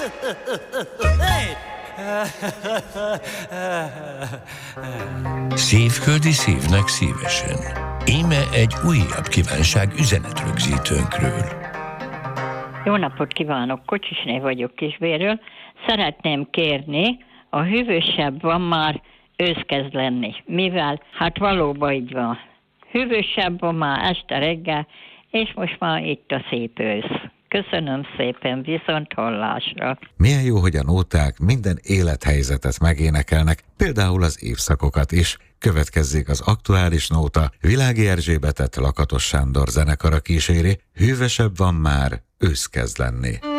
Szívföldi szívnek szívesen. Íme egy újabb kívánság üzenetrögzítőnkről. Jó napot kívánok, Kocsisné vagyok Kisbérről. Szeretném kérni, a hűvösebb van már, ősz kezd lenni. Mivel? Hát valóban így van. Hűvösebb van már este reggel, és most már itt a szép ősz. Köszönöm szépen, viszont hallásra. Milyen jó, hogy a nóták minden élethelyzetet megénekelnek, például az évszakokat is. Következzék az aktuális nóta, Világi Erzsébetet Lakatos Sándor zenekara kíséri, hűvösebb van már, ősz kezd lenni.